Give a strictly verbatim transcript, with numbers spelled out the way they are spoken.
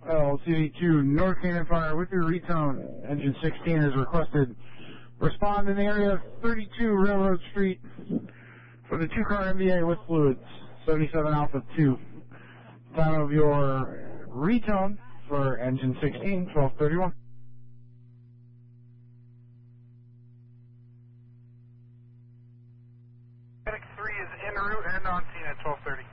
L C V two, North Cannon Fire with your retone. Engine sixteen is requested. Respond in the area of thirty-two Railroad Street for the two-car M B A with fluids. seventy-seven Alpha two. Time of your retone for engine sixteen, twelve thirty-one. Medic three is en route and on scene at twelve thirty.